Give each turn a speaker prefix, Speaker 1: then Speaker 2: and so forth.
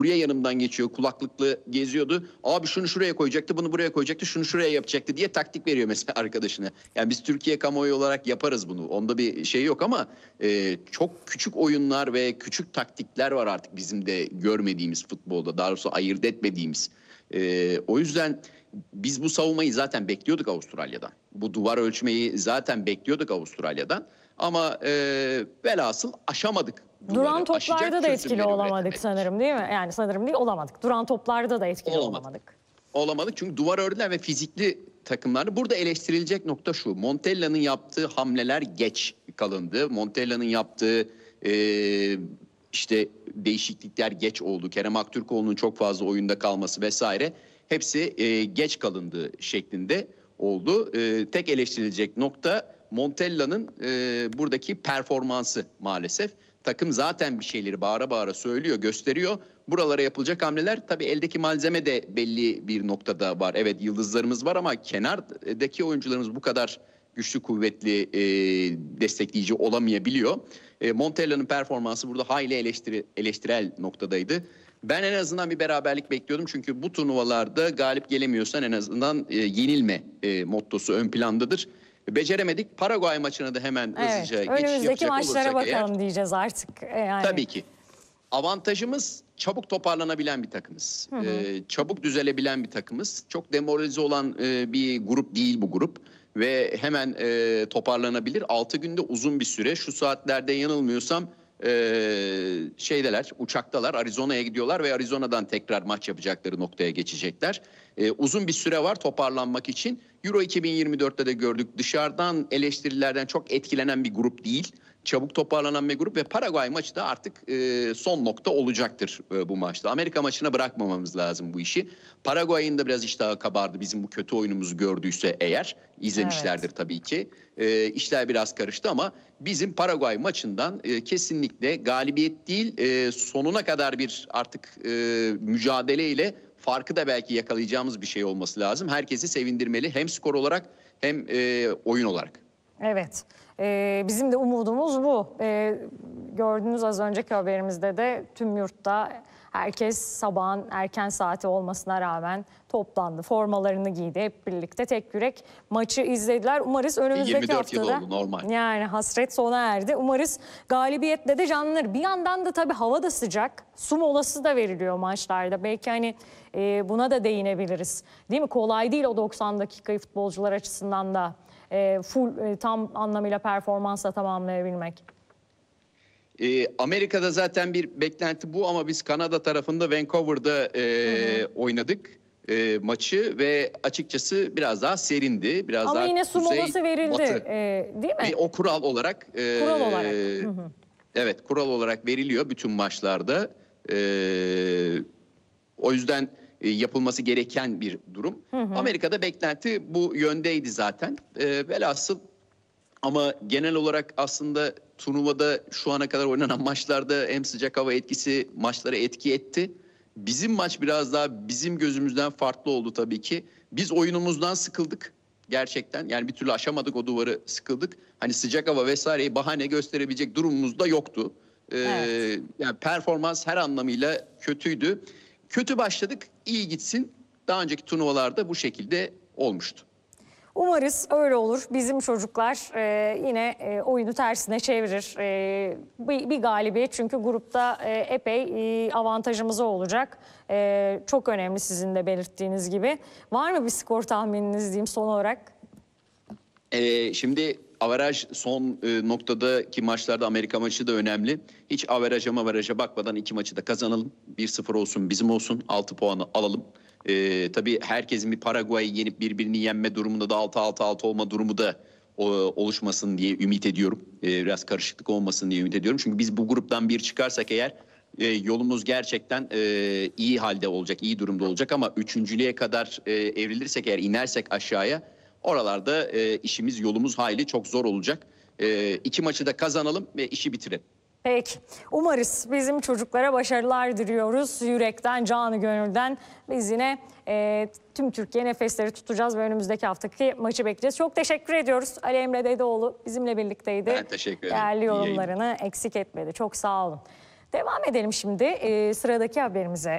Speaker 1: buraya yanımdan geçiyor, kulaklıklı geziyordu. Abi şunu şuraya koyacaktı, bunu buraya koyacaktı, şunu şuraya yapacaktı diye taktik veriyor mesela arkadaşına. Yani biz Türkiye kamuoyu olarak yaparız bunu. Onda bir şey yok ama çok küçük oyunlar ve küçük taktikler var artık bizim de görmediğimiz futbolda. Daha doğrusu ayırt etmediğimiz. O yüzden biz bu savunmayı zaten bekliyorduk Avustralya'dan. Bu duvar ölçmeyi zaten bekliyorduk Avustralya'dan. Ama velhasıl aşamadık.
Speaker 2: Duran toplarda da etkili olamadık
Speaker 1: sanırım.
Speaker 2: sanırım, değil mi? Yani sanırım değil, olamadık. Duran toplarda da etkili olamadık.
Speaker 1: Olamadık çünkü duvar ördüler ve fizikli takımlar. Burada eleştirilecek nokta şu: Montella'nın yaptığı hamleler geç kalındı. Montella'nın yaptığı işte değişiklikler geç oldu. Kerem Aktürkoğlu'nun çok fazla oyunda kalması vesaire hepsi geç kalındı şeklinde oldu. Tek eleştirilecek nokta Montella'nın buradaki performansı maalesef. Takım zaten bir şeyleri bağıra bağıra söylüyor, gösteriyor. Buralara yapılacak hamleler, tabii eldeki malzeme de belli bir noktada var. Evet, yıldızlarımız var ama kenardaki oyuncularımız bu kadar güçlü, kuvvetli, destekleyici olamayabiliyor. Montella'nın performansı burada hayli eleştirel noktadaydı. Ben en azından bir beraberlik bekliyordum. Çünkü bu turnuvalarda galip gelemiyorsan en azından yenilme mottosu ön plandadır. Beceremedik. Paraguay maçına da hemen hızlıca geçiş
Speaker 2: önümüzdeki
Speaker 1: yapacak
Speaker 2: maçlara
Speaker 1: olursak
Speaker 2: bakalım diyeceğiz artık. Yani.
Speaker 1: Tabii ki. Avantajımız çabuk toparlanabilen bir takımız. Çabuk düzelebilen bir takımız. Çok demoralize olan bir grup değil bu grup. Ve hemen toparlanabilir. 6 günde uzun bir süre. Şu saatlerde yanılmıyorsam uçaktalar. Arizona'ya gidiyorlar ve Arizona'dan tekrar maç yapacakları noktaya geçecekler. Uzun bir süre var toparlanmak için. Euro 2024'te de gördük. Dışarıdan eleştirilerden çok etkilenen bir grup değil. Çabuk toparlanan bir grup ve Paraguay maçı da artık son nokta olacaktır bu maçta. Amerika maçına bırakmamamız lazım bu işi. Paraguay'ın da biraz iştahı kabardı bizim bu kötü oyunumuzu gördüyse eğer. İzlemişlerdir tabii ki. İşler biraz karıştı ama bizim Paraguay maçından kesinlikle galibiyet değil, sonuna kadar bir artık mücadeleyle farkı da belki yakalayacağımız bir şey olması lazım. Herkesi sevindirmeli hem skor olarak hem oyun olarak.
Speaker 2: Evet. Bizim de umudumuz bu. Gördüğünüz az önceki haberimizde de tüm yurtta herkes sabahın erken saati olmasına rağmen toplandı. Formalarını giydi. Hep birlikte tek yürek maçı izlediler. Umarız önümüzdeki
Speaker 1: 24
Speaker 2: haftada
Speaker 1: yıl oldu, normal.
Speaker 2: Yani hasret sona erdi. Umarız galibiyetle de canlanır. Bir yandan da tabii hava da sıcak. Su molası da veriliyor maçlarda. Belki hani buna da değinebiliriz. Değil mi? Kolay değil o 90 dakikayı futbolcular açısından da tam anlamıyla performansla tamamlayabilmek.
Speaker 1: Amerika'da zaten bir beklenti bu ama biz Kanada tarafında Vancouver'da oynadık maçı ve açıkçası biraz daha serindi. Biraz
Speaker 2: ama
Speaker 1: daha
Speaker 2: yine su molası verildi, değil mi?
Speaker 1: O kural olarak. Evet, kural olarak veriliyor bütün maçlarda. O yüzden yapılması gereken bir durum. Amerika'da beklenti bu yöndeydi zaten. Velhasıl ama genel olarak aslında turnuvada şu ana kadar oynanan maçlarda hem sıcak hava etkisi maçlara etki etti. Bizim maç biraz daha bizim gözümüzden farklı oldu tabii ki. Biz oyunumuzdan sıkıldık gerçekten. Yani bir türlü aşamadık o duvarı, sıkıldık. Hani sıcak hava vesaireyi bahane gösterebilecek durumumuz da yoktu. Yani performans her anlamıyla kötüydü. Kötü başladık, iyi gitsin. Daha önceki turnuvalarda bu şekilde olmuştu.
Speaker 2: Umarız öyle olur. Bizim çocuklar yine oyunu tersine çevirir. Bir galibiyet çünkü grupta epey avantajımız olacak. Çok önemli sizin de belirttiğiniz gibi. Var mı bir skor tahmininiz diyeyim son olarak?
Speaker 1: Şimdi averaj son noktadaki maçlarda Amerika maçı da önemli. Hiç averaja bakmadan iki maçı da kazanalım. 1-0 olsun bizim olsun, 6 puanı alalım. Tabii herkesin bir Paraguay'ı yenip birbirini yenme durumunda da 6-6-6 olma durumu da oluşmasın diye ümit ediyorum. Biraz karışıklık olmasın diye ümit ediyorum. Çünkü biz bu gruptan bir çıkarsak eğer yolumuz gerçekten iyi halde olacak, iyi durumda olacak. Ama üçüncülüğe kadar evrilirsek eğer, inersek aşağıya, oralarda işimiz, yolumuz hayli çok zor olacak. İki maçı da kazanalım ve işi bitirelim.
Speaker 2: Peki. Umarız bizim çocuklara başarılar diliyoruz. Yürekten, canı gönülden biz yine tüm Türkiye nefesleri tutacağız ve önümüzdeki haftaki maçı bekleyeceğiz. Çok teşekkür ediyoruz. Ali Emre Dedeoğlu bizimle birlikteydi.
Speaker 1: Ben teşekkür ederim.
Speaker 2: Değerli yorumlarını eksik etmedi. Çok sağ olun. Devam edelim şimdi sıradaki haberimize.